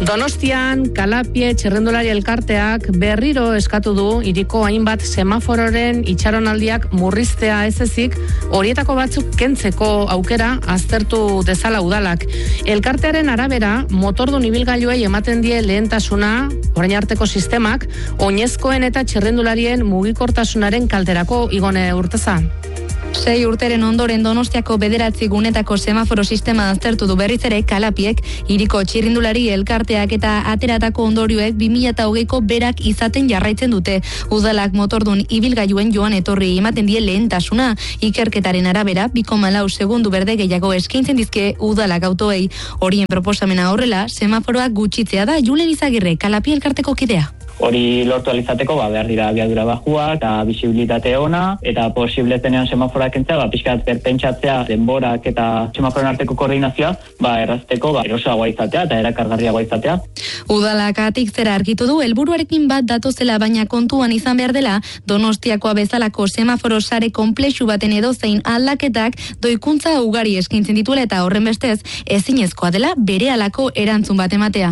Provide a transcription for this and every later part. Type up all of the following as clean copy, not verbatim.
Donostian, Kalapie txirrindulari elkarteak berriro eskatu du hiriko hainbat semafororen itxaronaldiak murriztea ez ezik, horietako batzuk kentzeko aukera aztertu dezala udalak. Elkartearen arabera, motordun ibilgailuei ematen die lehentasuna, orain arteko sistemak, oinezkoen eta txirrindularien mugikortasunaren kalterako Igone Urteza. 6 urteren ondoren Donostiako 9 gunetako semaforo sistema aztertu du berriz ere Kalapiek, hiriko txirrindulari elkarteak eta ateratako ondorioek 2020ko berak izaten jarraitzen dute. Udalak motordun ibilgailuen joan etorri ematen die lehentasuna. Ikerketaren arabera 2,4 segundu berde gehiago eskaintzen dizke udalak autoei. Horien proposamena horrela, semaforoak gutxitzea da. Julen Izagirre, Kalapie elkarteko kidea. Hori lortu alizateko, behar dira abiadura bajua eta bisibilitate ona, eta posible zenean semaforak entzea, pixkat berpentsatzea, denborak eta semaforen arteko koordinazioa, errazteko, erosoagoa izatea eta erakargarriagoa izatea. Udalak atik zera argitu du, helburuarekin bat datozela, baina kontuan izan behar dela, Donostiakoa bezalako semaforo sare konplexu baten edozein aldaketak doikuntza ugari eskaintzen dituela eta horren bestez, ezinezkoa dela berehalako erantzun bat ematea.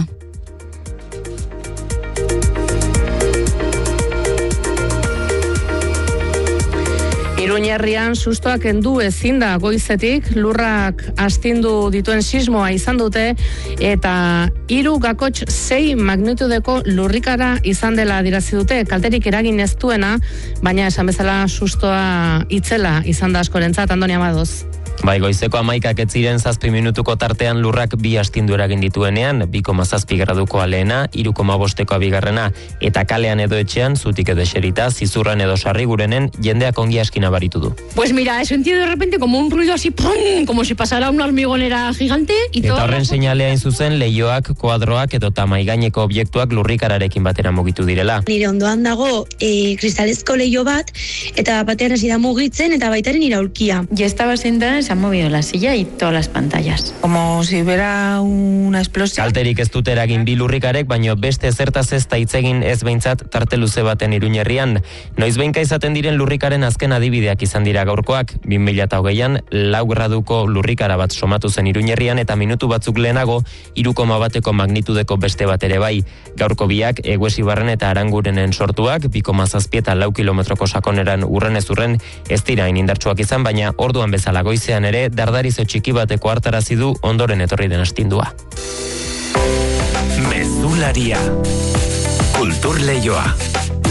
Iruñerrian sustoak kendu ezin da goizetik, lurrak astindu dituen sismoa izan dute eta 3,6 magnitudeko lurrikara izan dela adirazi dute. Kalterik eragin ez duena, baina esan bezala sustoa itzela izan da askorentzat. Andoni Amadoz. Bai, goizeko 11 ez ziren 7 minutuko tartean lurrak 2 astindu eragin dituenean, 2,7 graduko alena, 3,5ko bigarrena, eta kalean edo etxean, zutik edo eserita, zizurran edo sarrigurenen, jendeak ongi askina baritu du. Pues mira, he sentido de repente como un ruido así, ¡pum!, como si pasara una hormigonera gigante. Eta horren seinalea zuzen leihoak, kuadroak edo tamaigaineko objektuak lurrikararekin batera mugitu direla. Nire ondoan dago kristalezko leiho bat, eta batean hasi da mugitzen, eta baitaren iraulkia. Ya estaba sentada, se ha movido la silla y todas las pantallas. Como si hubiera una explosión. Kalterik ez dute eragin bi lurrikarek, baino beste zertaz ez da hitzegin ez behintzat tarte luze baten Iruñerrian. Noizbehinka izaten diren lurrikaren azken adibideak izan dira gaurkoak. 2020an 4 graduko lurrikara bat somatu zen Iruñerrian eta minutu batzuk lehenago 3,1ko magnitudeko beste bat ere bai. Gaurko biak Eguesibarren eta Arangurenen sortuak 2,7 eta 4 kilometroko sakoneran urrenez urren ez dira indartsuak izan, baina orduan bezala goizean ere dardarizo txiki bateko hartarazi du ondoren etorri den astindua. Mezularia. Kultur leioa.